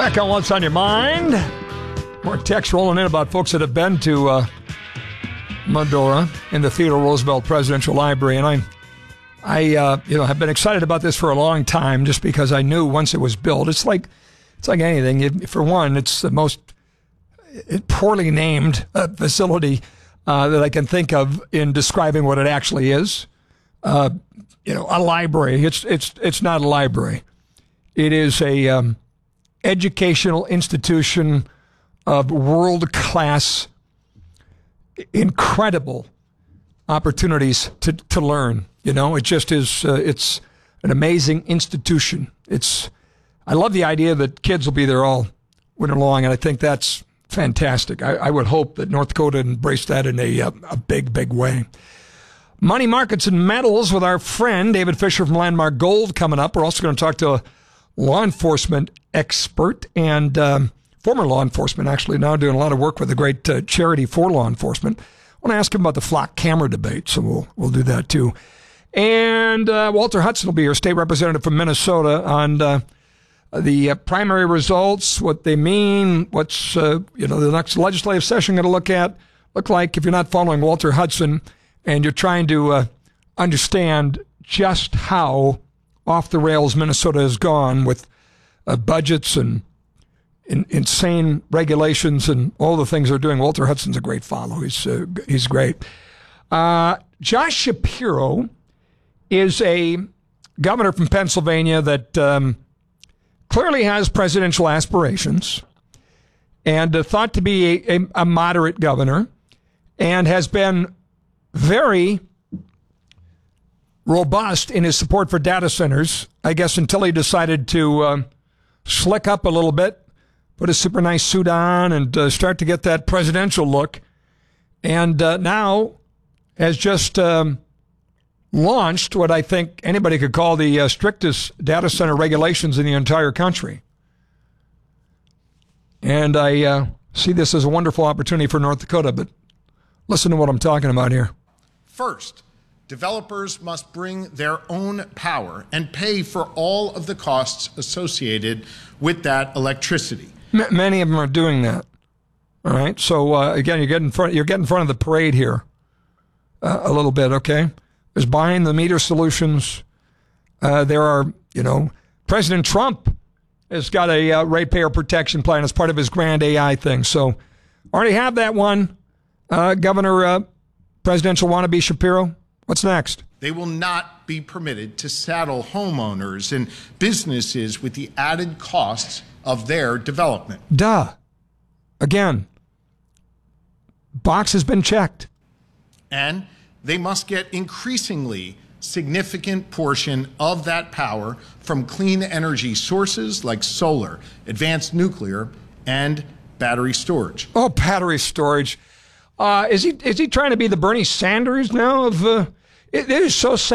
Back on What's on Your Mind. More texts rolling in about folks that have been to Medora in the Theodore Roosevelt Presidential Library. And I have been excited about this for a long time just because I knew once it was built, it's like anything. For one, it's the most poorly named facility that I can think of in describing what it actually is. A library. It's not a library. It is a educational institution of world-class, incredible opportunities to learn. It just is. It's an amazing institution. I love the idea that kids will be there all winter long, and I think that's fantastic. I would hope that North Dakota embraced that in a big, big way. Money markets and metals with our friend David Fisher from Landmark Gold coming up. We're also going to talk to a law enforcement expert and former law enforcement, actually, now doing a lot of work with a great charity for law enforcement. I want to ask him about the flock camera debate, so we'll do that too. And Walter Hudson will be your state representative from Minnesota on the primary results, what they mean, what's the next legislative session going to look like if you're not following Walter Hudson and you're trying to understand just how off the rails Minnesota has gone with budgets and insane regulations and all the things they're doing. Walter Hudson's a great follow. He's great. Josh Shapiro is a governor from Pennsylvania that clearly has presidential aspirations and thought to be a moderate governor and has been very robust in his support for data centers, I guess, until he decided to slick up a little bit, put a super nice suit on, and start to get that presidential look. And now has just launched what I think anybody could call the strictest data center regulations in the entire country. And I see this as a wonderful opportunity for North Dakota, but listen to what I'm talking about here. First, developers must bring their own power and pay for all of the costs associated with that electricity. Many of them are doing that. All right. So again, you're getting in front of the parade here a little bit. Okay. There's behind the meter solutions. There are, President Trump has got a ratepayer protection plan as part of his grand AI thing. So already have that one. Governor Presidential wannabe Shapiro. What's next? They will not be permitted to saddle homeowners and businesses with the added costs of their development. Duh. Again, box has been checked. And they must get increasingly significant portion of that power from clean energy sources like solar, advanced nuclear, and battery storage. Oh, battery storage. Is he trying to be the Bernie Sanders now? It is so sad.